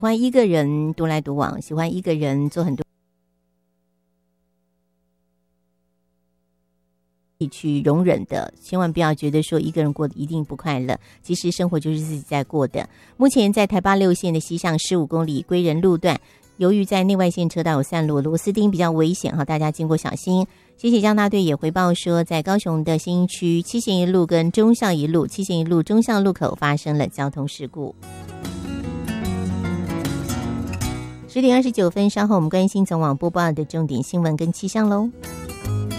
欢一个人独来独往，喜欢一个人做很多去容忍的，千万不要觉得说一个人过得一定不快乐，其实生活就是自己在过的。目前在台八6线的西向15公里归仁路段，由于在内外线车道有散落螺丝钉比较危险，大家经过小心。谢谢江大队也回报说，在高雄的新区七贤一路跟忠孝一路忠孝路口发生了交通事故。10点29分，稍后我们关心总网播报的重点新闻跟气象喽。